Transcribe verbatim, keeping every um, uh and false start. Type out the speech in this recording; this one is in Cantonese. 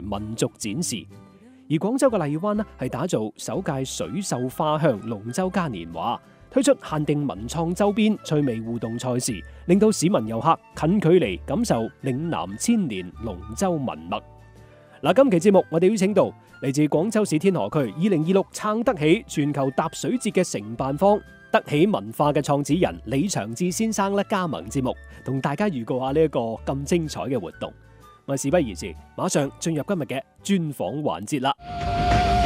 民族展示。而廣州嘅荔灣呢，係打造首屆水秀花香龍舟嘉年華，推出限定文創周邊趣味互動賽事，令到市民遊客近距離感受嶺南千年龍舟文脈。嗱，今期節目我哋邀請到嚟自廣州市天河區二零二六撐得起全球踏水節嘅承辦方得起文化嘅創始人李長志先生咧加盟節目，同大家預告下呢一個咁精彩嘅活動。我事不宜遲，馬上進入今日嘅專訪環節啦。